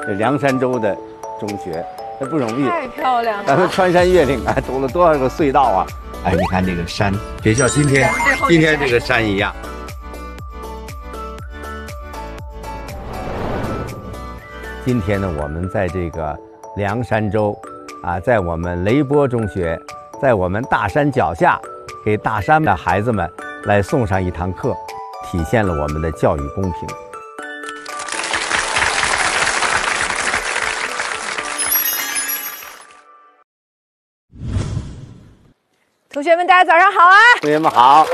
这凉山州的中学，这不容易， 太漂亮了。 咱们穿山越岭啊，走了多少个隧道啊！哎，你看这个山，别像今天这个山一样。今天呢，我们在这个凉山州啊，在我们雷波中学，在我们大山脚下，给大山的孩子们来送上一堂课，体现了我们的教育公平。 同学们，大家早上好啊！ 同学们好，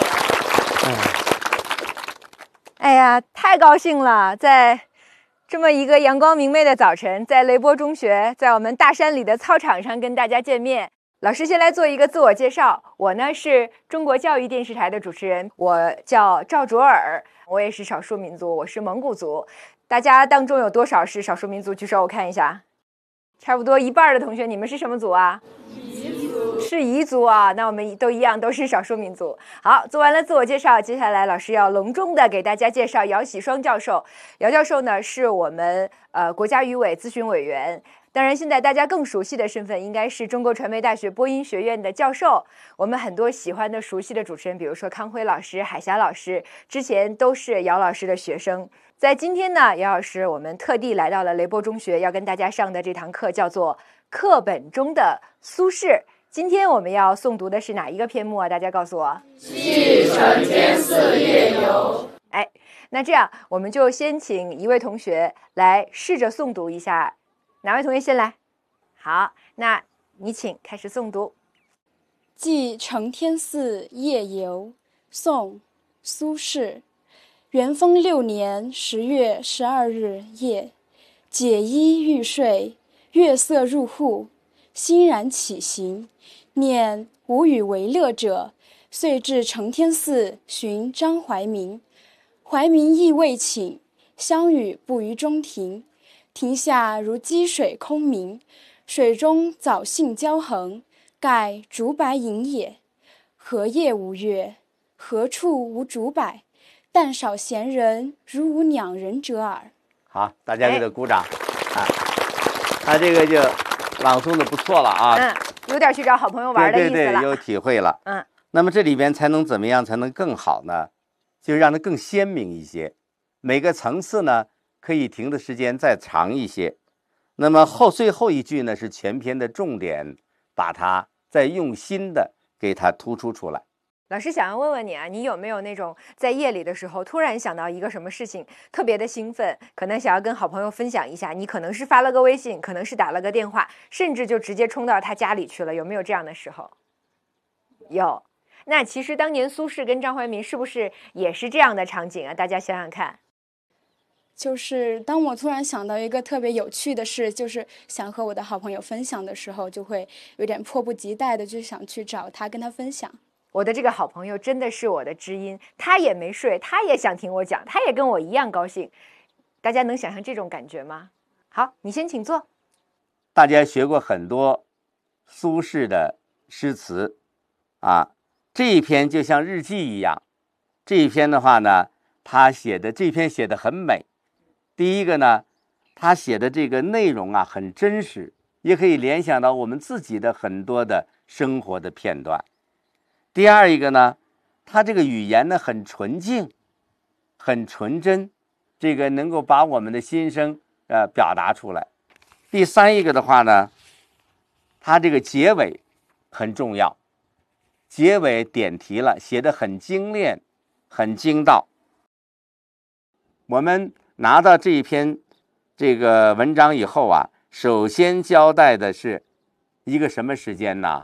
哎呀，太高兴了，在这么一个阳光明媚的早晨，在雷波中学，在我们大山里的操场上跟大家见面。老师先来做一个自我介绍，我呢是中国教育电视台的主持人，我叫赵卓尔，我也是少数民族，我是蒙古族。大家当中有多少是少数民族？举手我看一下，差不多一半的同学，你们是什么族啊？是彝族啊，那我们都一样，都是少数民族。好，做完了自我介绍，接下来老师要隆重的给大家介绍姚喜双教授。姚教授呢是我们国家语委咨询委员，当然现在大家更熟悉的身份应该是中国传媒大学播音学院的教授。我们很多喜欢的熟悉的主持人，比如说康辉老师、海霞老师，之前都是姚老师的学生。在今天呢，姚老师我们特地来到了雷波中学，要跟大家上的这堂课叫做课本中的苏轼。今天我们要诵读的是哪一个篇目啊？大家告诉我。 继承天寺夜游。 哎，那这样我们就先请一位同学来试着诵读一下。哪位同学先来？好，那你请开始诵读。 继承天寺夜游，宋，苏轼。元丰6年10月12日夜，解衣欲睡，月色入户，欣然起行，念无与为乐者，遂至承天寺寻张怀民。怀民意未寝，相与步于中庭。庭下如积水空明，水中藻荇交横，盖竹柏影也。何夜无月？何处无竹柏？但少闲人，如无两人者耳。 好，大家给他鼓掌啊！他这个就朗诵的不错了啊， 有点去找好朋友玩的意思了， 对，有体会了。那么这里边才能怎么样才能更好呢？就让它更鲜明一些，每个层次呢可以停的时间再长一些。那么最后一句呢是全篇的重点，把它再用心的给它突出出来。 老师想要问问你啊，你有没有那种在夜里的时候突然想到一个什么事情，特别的兴奋，可能想要跟好朋友分享一下，你可能是发了个微信，可能是打了个电话，甚至就直接冲到他家里去了，有没有这样的时候？有。那其实当年苏轼跟张怀民是不是也是这样的场景啊？大家想想看。 就是当我突然想到一个特别有趣的事，就是想和我的好朋友分享的时候，就会有点迫不及待的就想去找他跟他分享。 我的这个好朋友真的是我的知音，他也没睡，他也想听我讲，他也跟我一样高兴。大家能想象这种感觉吗？好，你先请坐。 大家学过很多苏轼的诗词啊，这一篇就像日记一样。这一篇的话呢，这篇写的很美。第一个呢，他写的这个内容啊很真实，也可以联想到我们自己的很多的生活的片段。第二一个呢，他这个语言呢很纯净，很纯真，这个能够把我们的心声表达出来。第三一个的话呢，他这个结尾很重要，结尾点题了，写得很精炼，很精到。我们拿到这一篇这个文章以后啊，首先交代的是一个什么时间呢？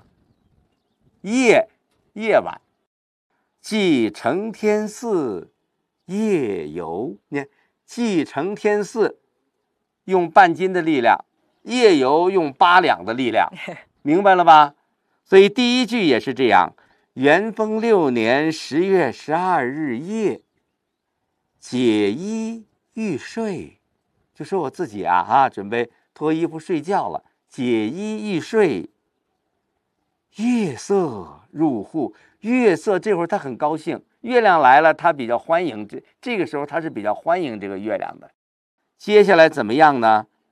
夜晚，继承天寺夜游。你看，继承天寺用半斤的力量，夜游用8两的力量，明白了吧？所以第一句也是这样：元丰6年10月12日夜，解衣欲睡。就说我自己准备脱衣服睡觉了，解衣欲睡。月色入户，月色这会儿他很高兴，月亮来了，他比较欢迎，这个时候他是比较欢迎这个月亮的。接下来怎么样呢？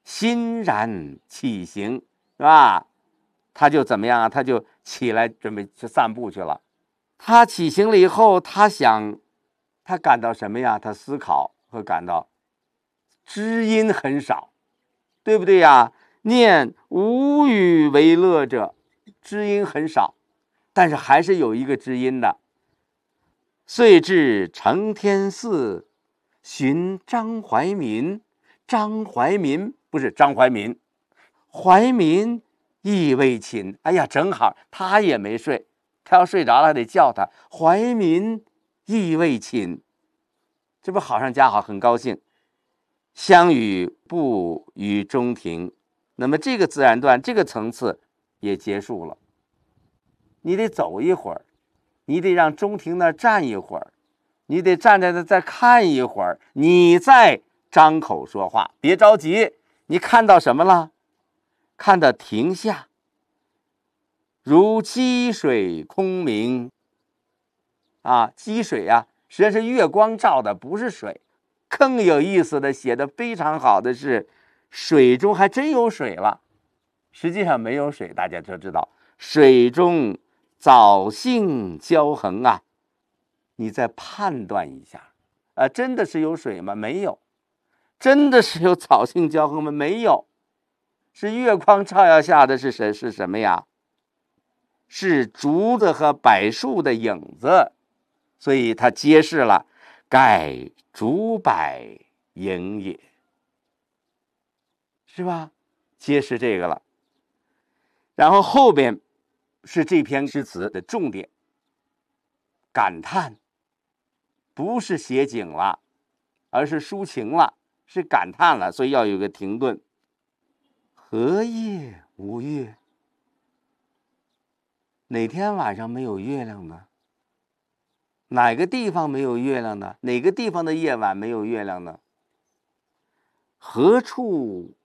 欣然起行，是吧？他就怎么样啊？他就起来准备去散步去了。他起行了以后，他感到什么呀？他思考和感到知音很少，对不对呀？念无与为乐者，知音很少，但是还是有一个知音的。遂至承天寺，寻张怀民。张怀民不是张怀民，怀民亦未寝。哎呀，正好他也没睡，他要睡着了还得叫他。怀民亦未寝，这不好上加好，很高兴。相与步于中庭，那么这个自然段这个层次也结束了。你得走一会儿，你得让中庭那儿站一会儿，你得站在那再看一会儿，你再张口说话。别着急，你看到什么了？看到庭下如积水空明啊，积水啊，实际上是月光照的，不是水。更有意思的，写的非常好的是，水中还真有水了，实际上没有水，大家就知道水中藻荇交横啊。你再判断一下，真的是有水吗？没有。真的是有藻荇交横吗？没有。是月光照耀下的是什么呀？是竹子和柏树的影子，所以它揭示了盖竹柏影也，是吧？揭示这个了。然后后边是这篇诗词的重点，感叹，不是写景了，而是抒情了，是感叹了，所以要有个停顿。何夜无月？哪天晚上没有月亮呢？哪个地方没有月亮呢？哪个地方的夜晚没有月亮呢？何处